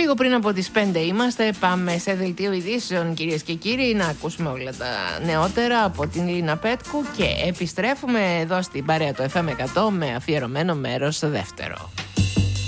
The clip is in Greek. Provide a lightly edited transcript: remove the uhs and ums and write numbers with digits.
Λίγο πριν από τις 5 είμαστε. Πάμε σε δελτίο ειδήσεων, κυρίες και κύριοι, να ακούσουμε όλα τα νεότερα από την Λίνα Πέτκου και επιστρέφουμε εδώ στην παρέα του FM 100 με αφιερωμένο μέρος στο δεύτερο.